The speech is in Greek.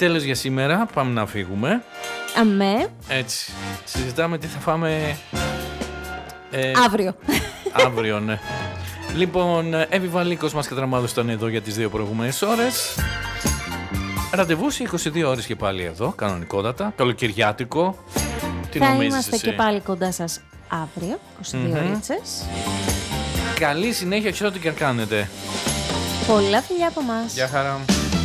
τέλος για σήμερα. Πάμε να φύγουμε. Αμέ. Έτσι. Συζητάμε τι θα φάμε Αύριο. αύριο, ναι. Λοιπόν, Εύη Βαλίκος μας κατραμάδωσε ήταν εδώ για τις 2 προηγούμενες ώρες. Ραντεβού σε 22 ώρες και πάλι εδώ, κανονικότατα. Καλοκαιριάτικο. Τι θα νομίζεις είμαστε εσύ? και πάλι κοντά σας αύριο, 22 ωρίτσες. Καλή συνέχεια, ξέρω τι και αν κάνετε. Πολλά φιλιά από μας. Γεια χαρά.